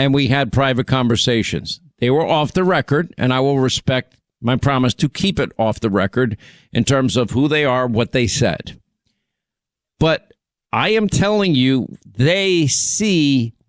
and we had private conversations. They were off the record, and I will respect my promise to keep it off the record in terms of who they are, what they said. But I am telling you, they see